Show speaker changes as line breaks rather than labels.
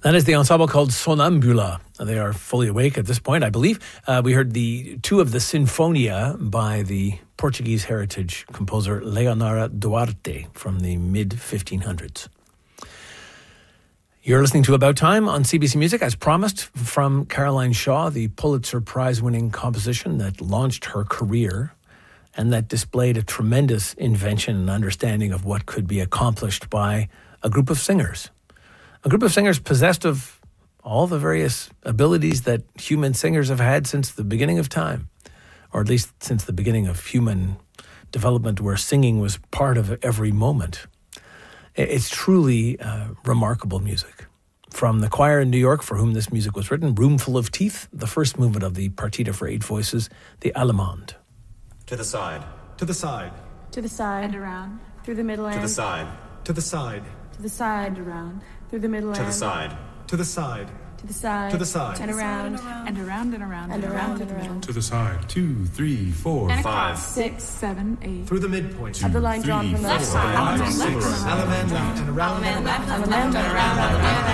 That is the ensemble called Sonambula. They are fully awake at this point, I believe. We heard the two of the Sinfonia by the Portuguese heritage composer Leonora Duarte from the mid-1500s. You're listening to About Time on CBC Music, as promised, from Caroline Shaw, the Pulitzer Prize-winning composition that launched her career and that displayed a tremendous invention and understanding of what could be accomplished by a group of singers. A group of singers possessed of all the various abilities that human singers have had since the beginning of time, or at least since the beginning of human development, where singing was part of every moment. It's truly remarkable music. From the choir in New York, for whom this music was written, Roomful of Teeth, the first movement of the Partita for 8 voices, the Allemande.
To the side.
To the side.
To the side.
And around.
Through the middle
To
and
the side.
To the side.
to the side.
And around.
Through the middle
To the
and
side.
To the side.
to the side.
To the side.
And around.
And around and around
And around and around.
To the side. 2, 3, 4,
And
5.
across. 6, 7, 8.
Through the midpoint.
Of the line drawn from the
Left side.
Allemande and around.
Allemande and around.